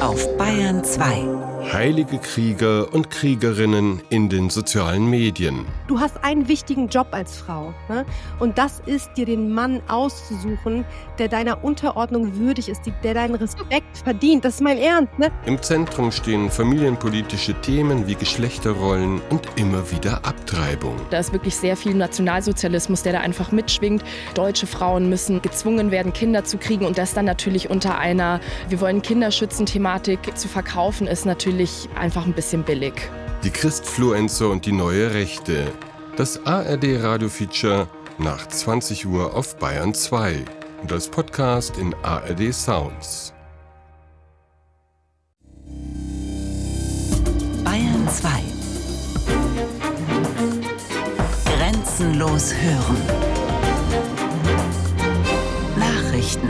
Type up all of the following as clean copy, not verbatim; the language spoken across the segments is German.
auf Bayern 2. Heilige Krieger und Kriegerinnen in den sozialen Medien. Du hast einen wichtigen Job als Frau, ne? Und das ist, dir den Mann auszusuchen, der deiner Unterordnung würdig ist, der deinen Respekt verdient. Das ist mein Ernst, ne? Im Zentrum stehen familienpolitische Themen wie Geschlechterrollen und immer wieder Abtreibung. Da ist wirklich sehr viel Nationalsozialismus, der da einfach mitschwingt. Deutsche Frauen müssen gezwungen werden, Kinder zu kriegen, und das dann natürlich unter einer "Wir wollen Kinder schützen" Thematik zu verkaufen, ist natürlich einfach ein bisschen billig. Die Christfluencer und die neue Rechte. Das ARD-Radio-Feature nach 20 Uhr auf Bayern 2 und als Podcast in ARD Sounds. Bayern 2. Grenzenlos hören. Nachrichten.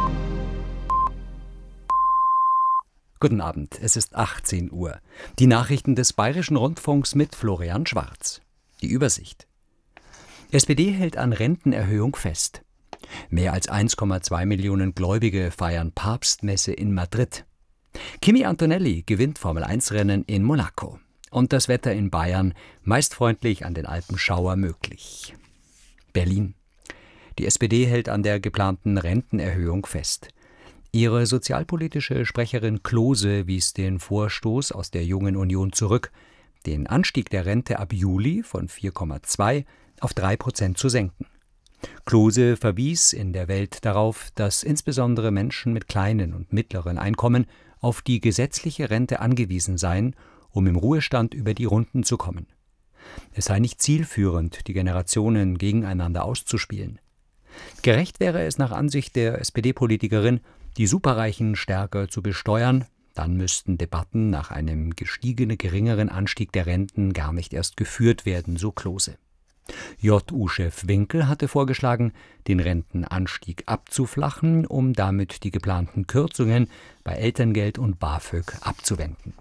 Guten Abend, es ist 18 Uhr. Die Nachrichten des Bayerischen Rundfunks mit Florian Schwarz. Die Übersicht. SPD hält an Rentenerhöhung fest. Mehr als 1,2 Millionen Gläubige feiern Papstmesse in Madrid. Kimi Antonelli gewinnt Formel-1-Rennen in Monaco. Und das Wetter in Bayern meist freundlich, an den Alpenschauer möglich. Berlin. Die SPD hält an der geplanten Rentenerhöhung fest. Ihre sozialpolitische Sprecherin Klose wies den Vorstoß aus der Jungen Union zurück, den Anstieg der Rente ab Juli von 4,2 auf 3% zu senken. Klose verwies in der Welt darauf, dass insbesondere Menschen mit kleinen und mittleren Einkommen auf die gesetzliche Rente angewiesen seien, um im Ruhestand über die Runden zu kommen. Es sei nicht zielführend, die Generationen gegeneinander auszuspielen. Gerecht wäre es nach Ansicht der SPD-Politikerin, die Superreichen stärker zu besteuern, dann müssten Debatten nach einem gestiegenen geringeren Anstieg der Renten gar nicht erst geführt werden, so Klose. JU-Chef Winkel hatte vorgeschlagen, den Rentenanstieg abzuflachen, um damit die geplanten Kürzungen bei Elterngeld und BAföG abzuwenden.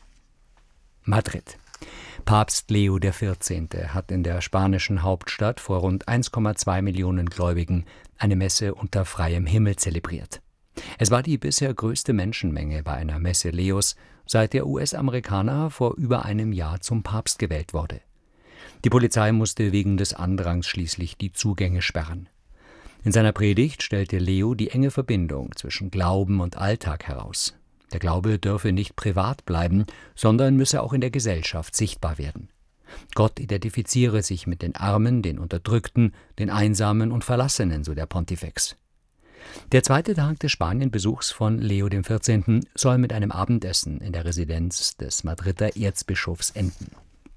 Madrid. Papst Leo XIV. Hat in der spanischen Hauptstadt vor rund 1,2 Millionen Gläubigen eine Messe unter freiem Himmel zelebriert. Es war die bisher größte Menschenmenge bei einer Messe Leos, seit der US-Amerikaner vor über einem Jahr zum Papst gewählt wurde. Die Polizei musste wegen des Andrangs schließlich die Zugänge sperren. In seiner Predigt stellte Leo die enge Verbindung zwischen Glauben und Alltag heraus. Der Glaube dürfe nicht privat bleiben, sondern müsse auch in der Gesellschaft sichtbar werden. Gott identifiziere sich mit den Armen, den Unterdrückten, den Einsamen und Verlassenen, so der Pontifex. Der zweite Tag des Spanienbesuchs von Leo XIV. Soll mit einem Abendessen in der Residenz des Madrider Erzbischofs enden.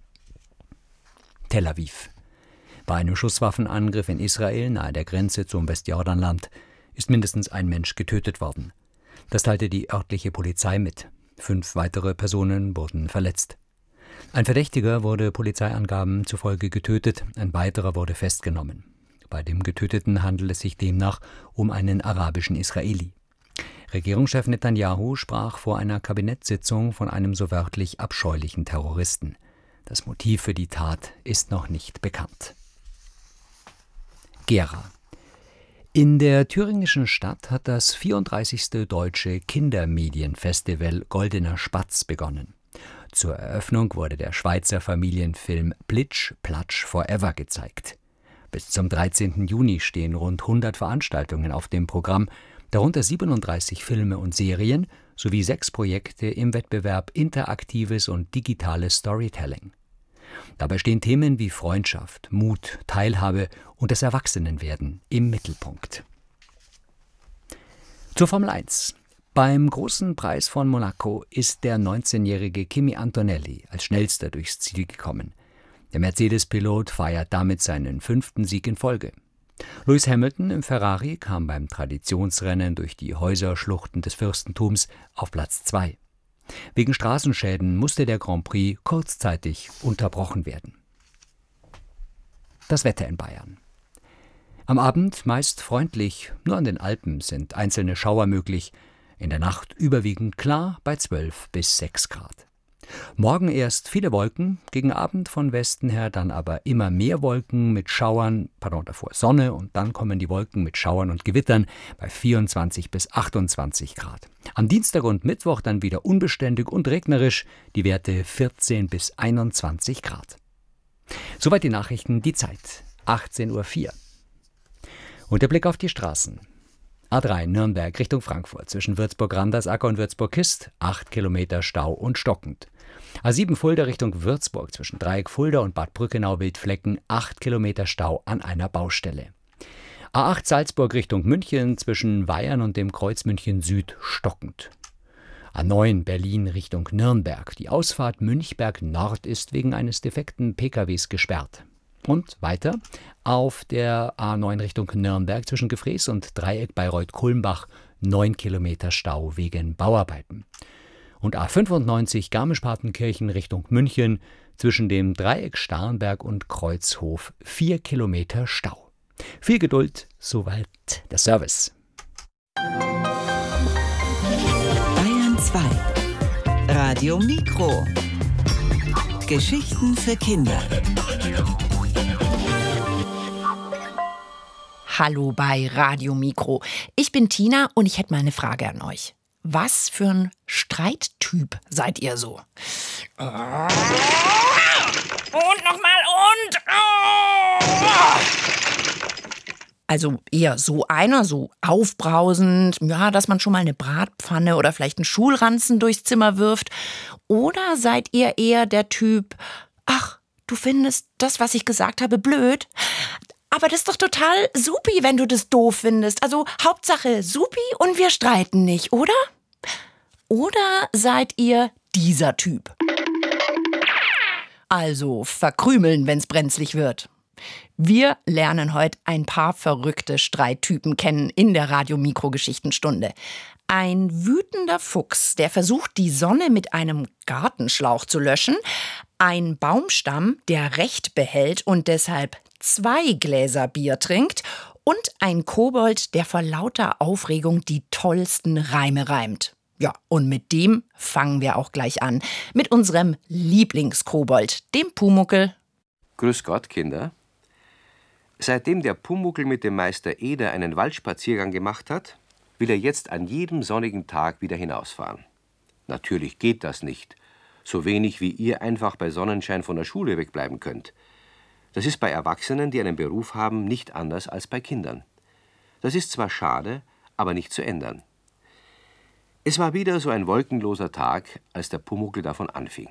Tel Aviv. Bei einem Schusswaffenangriff in Israel nahe der Grenze zum Westjordanland ist mindestens ein Mensch getötet worden. Das teilte die örtliche Polizei mit. 5 weitere Personen wurden verletzt. Ein Verdächtiger wurde Polizeiangaben zufolge getötet, ein weiterer wurde festgenommen. Bei dem Getöteten handelt es sich demnach um einen arabischen Israeli. Regierungschef Netanyahu sprach vor einer Kabinettssitzung von einem so wörtlich abscheulichen Terroristen. Das Motiv für die Tat ist noch nicht bekannt. Gera. In der thüringischen Stadt hat das 34. Deutsche Kindermedienfestival Goldener Spatz begonnen. Zur Eröffnung wurde der Schweizer Familienfilm Plitsch, Platsch, Forever gezeigt. Bis zum 13. Juni stehen rund 100 Veranstaltungen auf dem Programm, darunter 37 Filme und Serien sowie 6 Projekte im Wettbewerb Interaktives und Digitales Storytelling. Dabei stehen Themen wie Freundschaft, Mut, Teilhabe und das Erwachsenenwerden im Mittelpunkt. Zur Formel 1. Beim Großen Preis von Monaco ist der 19-jährige Kimi Antonelli als Schnellster durchs Ziel gekommen. Der Mercedes-Pilot feiert damit seinen 5. Sieg in Folge. Lewis Hamilton im Ferrari kam beim Traditionsrennen durch die Häuserschluchten des Fürstentums auf Platz 2. Wegen Straßenschäden musste der Grand Prix kurzzeitig unterbrochen werden. Das Wetter in Bayern. Am Abend meist freundlich, nur an den Alpen sind einzelne Schauer möglich. In der Nacht überwiegend klar bei 12 bis 6 Grad. Morgen erst viele Wolken, gegen Abend von Westen her dann aber immer mehr Wolken mit Schauern, davor Sonne und dann kommen die Wolken mit Schauern und Gewittern bei 24 bis 28 Grad. Am Dienstag und Mittwoch dann wieder unbeständig und regnerisch, die Werte 14 bis 21 Grad. Soweit die Nachrichten, die Zeit, 18:04 Uhr. Und der Blick auf die Straßen. A3 Nürnberg Richtung Frankfurt zwischen Würzburg-Randersacker und Würzburg-Kist, 8 Kilometer Stau und stockend. A7 Fulda Richtung Würzburg zwischen Dreieck Fulda und Bad Brückenau-Wildflecken, 8 Kilometer Stau an einer Baustelle. A8 Salzburg Richtung München zwischen Weyern und dem Kreuz München Süd stockend. A9 Berlin Richtung Nürnberg. Die Ausfahrt Münchberg Nord ist wegen eines defekten PKWs gesperrt. Und weiter auf der A9 Richtung Nürnberg zwischen Gefrees und Dreieck Bayreuth-Kulmbach 9 Kilometer Stau wegen Bauarbeiten. Und A95 Garmisch-Partenkirchen Richtung München zwischen dem Dreieck Starnberg und Kreuzhof 4 Kilometer Stau. Viel Geduld, soweit der Service. Bayern 2. Radio Mikro. Geschichten für Kinder. Hallo bei Radio Mikro. Ich bin Tina und ich hätte mal eine Frage an euch. Was für ein Streittyp seid ihr so? Und nochmal und... Also eher so einer, so aufbrausend, ja, dass man schon mal eine Bratpfanne oder vielleicht einen Schulranzen durchs Zimmer wirft. Oder seid ihr eher der Typ, ach, du findest das, was ich gesagt habe, blöd? Aber das ist doch total supi, wenn du das doof findest. Also Hauptsache supi und wir streiten nicht, oder? Oder seid ihr dieser Typ? Also verkrümeln, wenn's brenzlig wird. Wir lernen heute ein paar verrückte Streittypen kennen in der Radio-Mikro-Geschichtenstunde. Ein wütender Fuchs, der versucht, die Sonne mit einem Gartenschlauch zu löschen. Ein Baumstamm, der Recht behält und deshalb 2 Gläser Bier trinkt. Und ein Kobold, der vor lauter Aufregung die tollsten Reime reimt. Ja, und mit dem fangen wir auch gleich an. Mit unserem Lieblingskobold, dem Pumuckl. Grüß Gott, Kinder. Seitdem der Pumuckl mit dem Meister Eder einen Waldspaziergang gemacht hat, will er jetzt an jedem sonnigen Tag wieder hinausfahren. Natürlich geht das nicht, so wenig wie ihr einfach bei Sonnenschein von der Schule wegbleiben könnt. Das ist bei Erwachsenen, die einen Beruf haben, nicht anders als bei Kindern. Das ist zwar schade, aber nicht zu ändern. Es war wieder so ein wolkenloser Tag, als der Pumuckl davon anfing.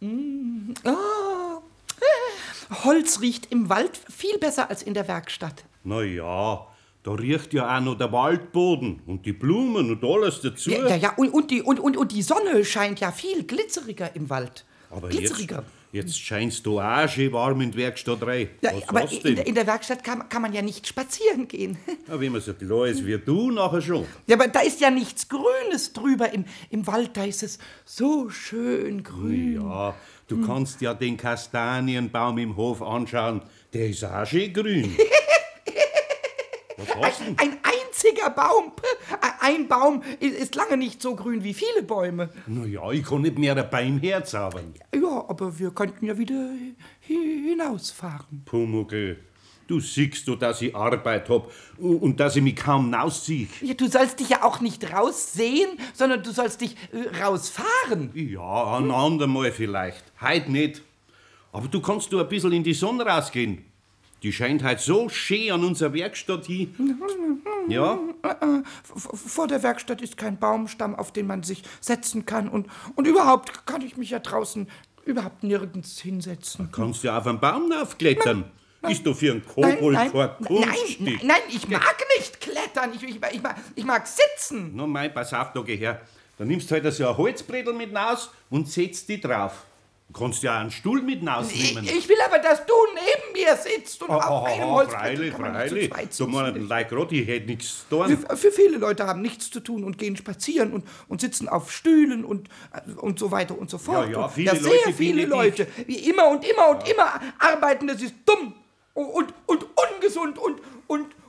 Holz riecht im Wald viel besser als in der Werkstatt. Na ja, da riecht ja auch noch der Waldboden und die Blumen und alles dazu. Ja, und die Sonne scheint ja viel glitzeriger im Wald. Aber glitzeriger. jetzt scheinst du auch schön warm in die Werkstatt rein. Ja, was aber hast denn? in der Werkstatt kann man ja nicht spazieren gehen. Ja, wenn man so klar ist wie du, nachher schon. Ja, aber da ist ja nichts Grünes drüber. Im Wald, da ist es so schön grün. Ja, du kannst ja den Kastanienbaum im Hof anschauen. Der ist auch schön grün. Was hast du denn? Ein einziger Baum. Ein Baum ist lange nicht so grün wie viele Bäume. Na ja, ich kann nicht mehr ein Baum herzaubern. Ja, aber wir könnten ja wieder hinausfahren. Pumuckl, du siehst doch, dass ich Arbeit hab und dass ich mich kaum rausziehe. Ja, du sollst dich ja auch nicht raussehen, sondern du sollst dich rausfahren. Ja, ein andermal vielleicht. Heut nicht. Aber du kannst ein bisschen in die Sonne rausgehen. Die scheint halt so schön an unserer Werkstatt hin. Ja? Vor der Werkstatt ist kein Baumstamm, auf den man sich setzen kann. Und überhaupt kann ich mich ja draußen überhaupt nirgends hinsetzen. Kannst du auf einen Baum aufklettern? Ist doch für einen Kobold kein Kunststück. Nein, ich mag nicht klettern. Ich mag sitzen. Na mei, pass auf, da geh her. Dann nimmst du halt so ein Holzbrettel mit raus und setzt dich drauf. Du kannst ja auch einen Stuhl mit rausnehmen. Ich will aber, dass du neben mir sitzt und auf einem Holzbrettel freilich. Da meinen Leute gerade, ich hätte nichts zu tun. Für viele Leute haben nichts zu tun und gehen spazieren und sitzen auf Stühlen und so weiter und so fort. Ja, sehr viele Leute, wie immer und immer arbeiten. Das ist dumm und ungesund und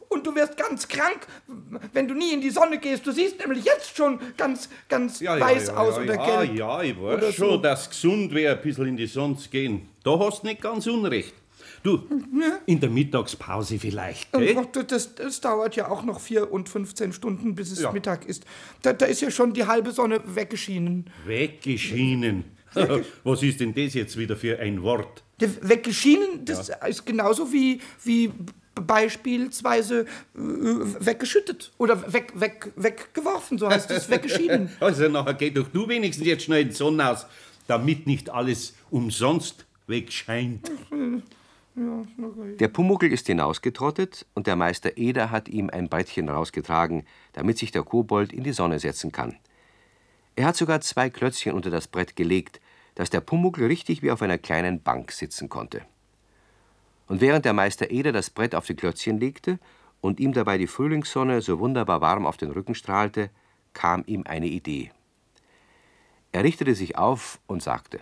Und du wirst ganz krank, wenn du nie in die Sonne gehst. Du siehst nämlich jetzt schon ganz weiß aus oder gelb. Ja, ich weiß schon, so. dass gesund wäre, ein bisschen in die Sonne zu gehen. Da hast du nicht ganz unrecht. Du, in der Mittagspause vielleicht, gell? Das dauert ja auch noch 4 und 15 Stunden, bis es Mittag ist. Da ist ja schon die halbe Sonne weggeschienen. Weggeschienen? Was ist denn das jetzt wieder für ein Wort? Weggeschienen, das ist genauso wie beispielsweise weggeschüttet oder weggeworfen, so heißt es, weggeschieden. Also nachher geh doch du wenigstens jetzt schnell in die Sonne aus, damit nicht alles umsonst wegscheint. Der Pumuckl ist hinausgetrottet und der Meister Eder hat ihm ein Brettchen rausgetragen, damit sich der Kobold in die Sonne setzen kann. Er hat sogar 2 Klötzchen unter das Brett gelegt, dass der Pumuckl richtig wie auf einer kleinen Bank sitzen konnte. Und während der Meister Eder das Brett auf die Klötzchen legte und ihm dabei die Frühlingssonne so wunderbar warm auf den Rücken strahlte, kam ihm eine Idee. Er richtete sich auf und sagte: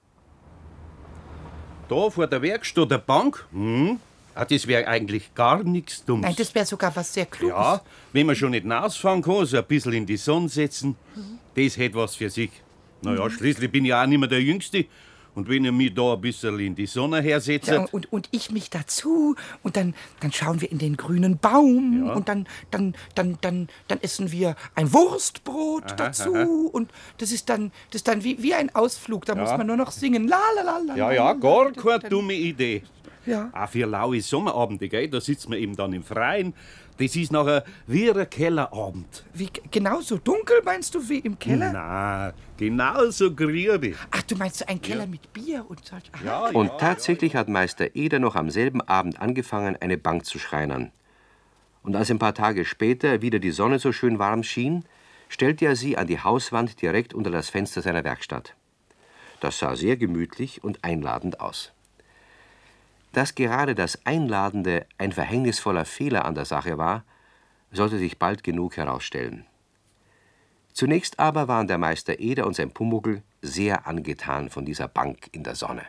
Da vor der Werkstatt der Bank? Das wäre eigentlich gar nichts Dummes. Nein, das wäre sogar was sehr Kluges. Ja, wenn man schon nicht rausfahren kann, so ein bisschen in die Sonne setzen, das hätte was für sich. Naja, schließlich bin ich auch nicht mehr der Jüngste. Und wenn ihr mich da ein bisschen in die Sonne hersetzt... Ja, und ich mich dazu. Und dann schauen wir in den grünen Baum. Ja. Und dann essen wir ein Wurstbrot dazu. Und das ist dann wie ein Ausflug. Da muss man nur noch singen. La, la, la, la, ja, gar keine dumme Idee. Ja. Auch für laue Sommerabende, gell? Da sitzt man eben dann im Freien. Das ist nachher wie ein Kellerabend. Wie, genauso dunkel, meinst du, wie im Keller? Nein, genauso grübe. Ach, du meinst so ein Keller mit Bier und so? Und tatsächlich hat Meister Eder noch am selben Abend angefangen, eine Bank zu schreinern. Und als ein paar Tage später wieder die Sonne so schön warm schien, stellte er sie an die Hauswand direkt unter das Fenster seiner Werkstatt. Das sah sehr gemütlich und einladend aus. Dass gerade das Einladende ein verhängnisvoller Fehler an der Sache war, sollte sich bald genug herausstellen. Zunächst aber waren der Meister Eder und sein Pumuckl sehr angetan von dieser Bank in der Sonne.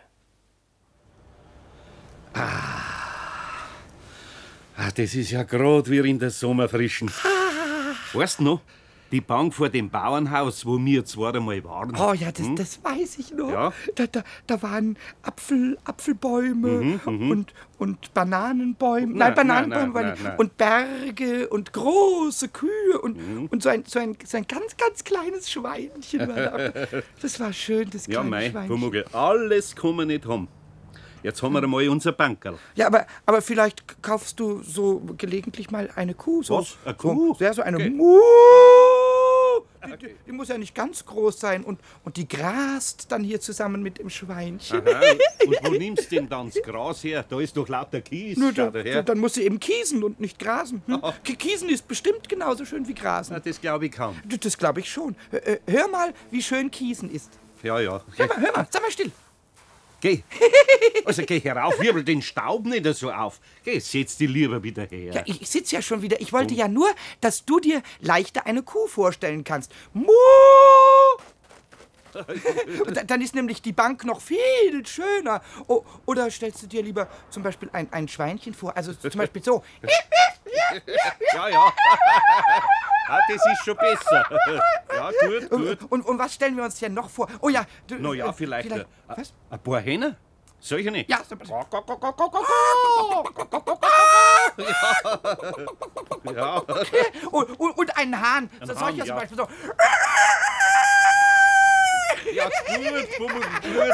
Das ist ja gerade wie in der Sommerfrischen. Weißt du noch? Die Bank vor dem Bauernhaus, wo wir zweimal waren. Oh ja, das weiß ich noch. Ja. Da waren Apfelbäume und Bananenbäume. Nein, Bananenbäume nein. und Berge und große Kühe und so ein ganz, ganz kleines Schweinchen war da. Das war schön, das kleine Schweinchen. Pumuckl, alles kann man nicht haben. Jetzt haben wir einmal unser Bankerl. Ja, aber vielleicht kaufst du so gelegentlich mal eine Kuh. So, was? Eine Kuh? So eine Okay. Muh. Die muss ja nicht ganz groß sein und die grast dann hier zusammen mit dem Schweinchen. Aha. Und wo nimmst du denn dann das Gras her? Da ist doch lauter Kies. Schau da her. Dann muss sie eben kiesen und nicht grasen. Kiesen ist bestimmt genauso schön wie Grasen. Na, das glaube ich kaum. Das glaube ich schon. Hör mal, wie schön Kiesen ist. Ja. Hör mal, sei mal still. Geh. Also geh herauf, wirbel den Staub nicht so auf. Geh, setz dich lieber wieder her. Ja, ich sitze ja schon wieder. Ich wollte ja nur, dass du dir leichter eine Kuh vorstellen kannst. Muh! Dann ist nämlich die Bank noch viel schöner. Oder stellst du dir lieber zum Beispiel ein Schweinchen vor? Also zum Beispiel so. Ja. Das ist schon besser. Ja, gut. Und was stellen wir uns denn noch vor? Oh ja. Vielleicht was? ein paar Hähne? Solche nicht? Ja. Ja. Und einen Hahn. Solcher Hahn, zum ja. Beispiel so. Ja, gut, Pumuckl, gut.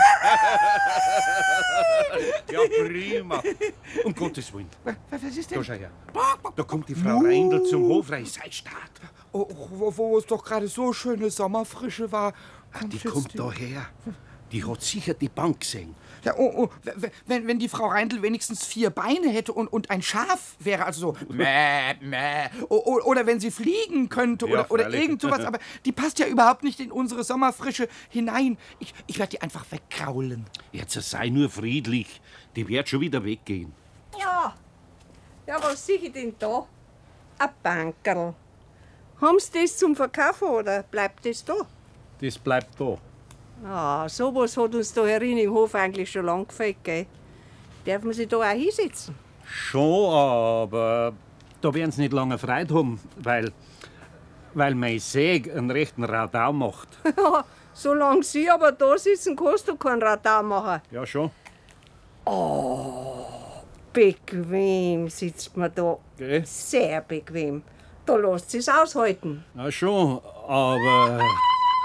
Ja, prima. Um Gottes Willen. Was ist denn? Da schau her. Da kommt die Frau Reindl zum Hofreich. Sei stark. Wo es doch gerade so schöne Sommerfrische war. Die kommt daher. Die hat sicher die Bank gesehen. Ja, wenn die Frau Reindl wenigstens 4 Beine hätte und ein Schaf wäre, also so mäh. Oder wenn sie fliegen könnte oder irgend sowas, aber die passt ja überhaupt nicht in unsere Sommerfrische hinein. Ich werde die einfach wegkraulen. Jetzt sei nur friedlich. Die wird schon wieder weggehen. Ja, was sehe ich denn da? Ein Bankerl. Haben Sie das zum Verkaufen oder bleibt das da? Das bleibt da. Ah, sowas hat uns da herin im Hof eigentlich schon lang gefällt, gell? Darf man sich da auch hinsetzen? Schon, aber da werden sie nicht lange Freude haben, weil mein Säg einen rechten Radau macht. Ja, solange Sie aber da sitzen, kannst du keinen Radau machen. Ja, schon. Oh, bequem sitzt man da. Gell? Sehr bequem. Da lässt sich's aushalten. Ja, schon, aber